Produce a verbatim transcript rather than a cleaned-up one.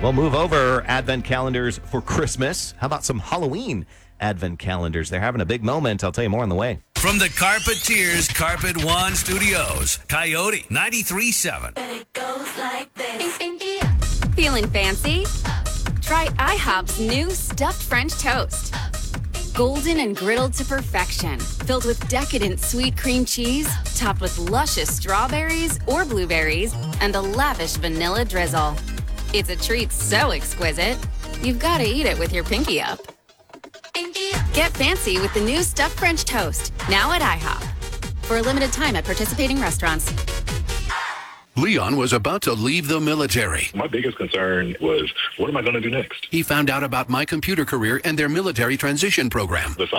Well, move over advent calendars for Christmas. How about some Halloween advent calendars? They're having a big moment. I'll tell you more on the way. From the Carpeteers Carpet One Studios, Coyote ninety-three point seven. It goes like this. Feeling fancy? Try IHOP's new stuffed French toast. Golden and griddled to perfection, filled with decadent sweet cream cheese, topped with luscious strawberries or blueberries, and a lavish vanilla drizzle. It's a treat so exquisite, you've got to eat it with your pinky up. Get fancy with the new stuffed French toast, now at IHOP. For a limited time at participating restaurants. Leon was about to leave the military. My biggest concern was, what am I going to do next? He found out about My Computer Career and their military transition program. The